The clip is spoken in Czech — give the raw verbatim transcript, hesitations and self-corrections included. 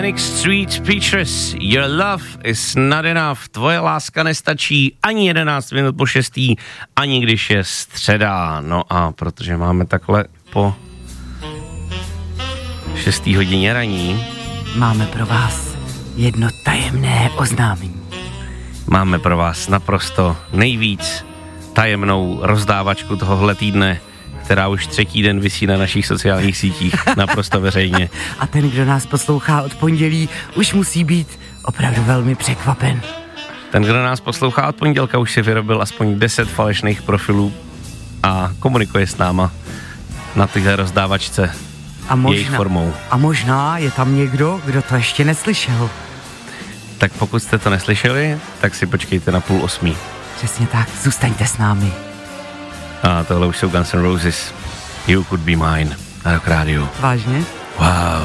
Street Preachers, your love is not enough. Tvoje láska nestačí ani jedenáct minut po šestý, ani když je středa. No a protože máme takhle po šestý hodině raní, máme pro vás jedno tajemné oznámení. Máme pro vás naprosto nejvíc tajemnou rozdávačku tohohle týdne, která už třetí den visí na našich sociálních sítích naprosto veřejně. A ten, kdo nás poslouchá od pondělí, už musí být opravdu velmi překvapen. Ten, kdo nás poslouchá od pondělka, už si vyrobil aspoň deset falešných profilů a komunikuje s náma na tyhle rozdávačce a možná, jejich formou. A možná je tam někdo, kdo to ještě neslyšel. Tak pokud jste to neslyšeli, tak si počkejte na půl osmí. Přesně tak, zůstaňte s námi. A tohle už jsou Guns N' Roses. You Could Be Mine na Rock Rádiu. Vážně? Wow.